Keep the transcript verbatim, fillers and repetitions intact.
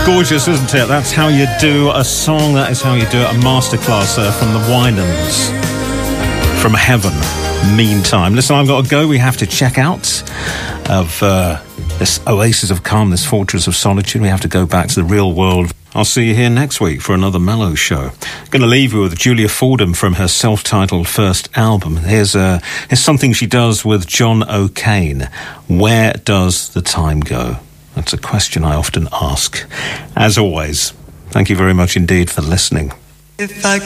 Gorgeous, isn't it? That's how you do a song. That is how you do it. A masterclass uh, from the Winans. From Heaven. Meantime. Listen, I've got to go. We have to check out of uh, this oasis of calm, this fortress of solitude. We have to go back to the real world. I'll see you here next week for another Mellow Show. Going to leave you with Julia Fordham from her self-titled first album. Here's, uh, here's something she does with John O'Kane. Where does the time go? That's a question I often ask. As always, thank you very much indeed for listening. If I